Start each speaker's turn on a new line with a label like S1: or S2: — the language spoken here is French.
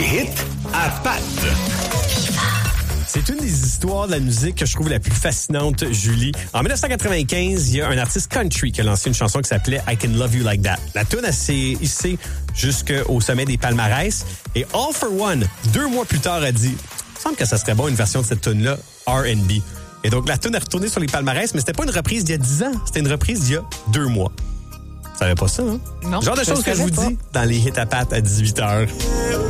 S1: hits à Pat.
S2: C'est une des histoires de la musique que je trouve la plus fascinante, Julie. En 1995, il y a un artiste country qui a lancé une chanson qui s'appelait I Can Love You Like That. La tune s'est hissée jusqu'au sommet des palmarès. Et All for One, 2 mois plus tard, a dit « Il me semble que ça serait bon une version de cette tune-là, R&B ». Et donc, la tune est retournée sur les palmarès, mais c'était pas une reprise d'il y a 10 ans. C'était une reprise d'il y a 2 mois. Vous savez pas ça, hein?
S3: Non.
S2: Genre de choses que je vous dis dans les hits à Pat à 18h.